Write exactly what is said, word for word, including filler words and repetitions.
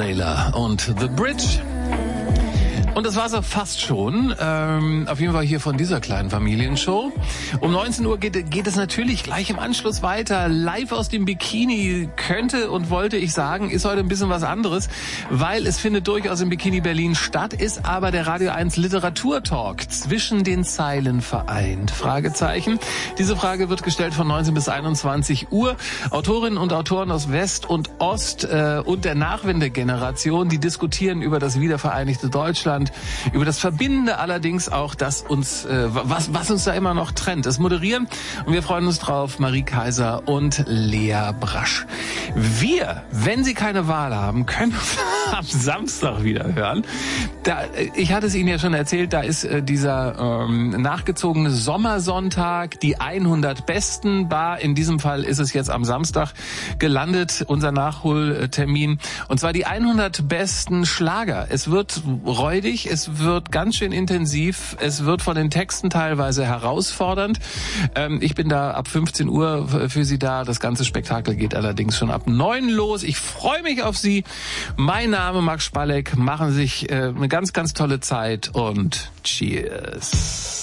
Taylor und The Bridge. Und das war's auch fast schon. Ähm, auf jeden Fall hier von dieser kleinen Familienshow. Um neunzehn Uhr geht, geht es natürlich gleich im Anschluss weiter. Live aus dem Bikini könnte und wollte ich sagen, ist heute ein bisschen was anderes, weil es findet durchaus im Bikini Berlin statt, ist aber der Radio eins Literaturtalk zwischen den Zeilen vereint. Fragezeichen. Diese Frage wird gestellt von neunzehn bis einundzwanzig Uhr. Autorinnen und Autoren aus West und Ost äh, und der Nachwendegeneration, die diskutieren über das wiedervereinigte Deutschland, über das Verbindende allerdings auch, das uns, äh, was, was uns da immer noch trennt. Das moderieren und wir freuen uns drauf, Marie Kaiser und Lea Brasch. Wir, wenn Sie keine Wahl haben, können uns am Samstag wieder hören. Da, ich hatte es Ihnen ja schon erzählt, da ist äh, dieser ähm, nachgezogene Sommersonntag, die hundert Besten Bar. In diesem Fall ist es jetzt am Samstag gelandet, unser Nachholtermin. Und zwar die hundert besten Schlager. Es wird räudig, es wird ganz schön intensiv, es wird von den Texten teilweise herausfordernd. Ähm, ich bin da ab fünfzehn Uhr für Sie da. Das ganze Spektakel geht allerdings schon ab neun los. Ich freue mich auf Sie. Mein Name Max Spalleck. Machen Sie sich äh, eine ganz, ganz tolle Zeit und Cheers.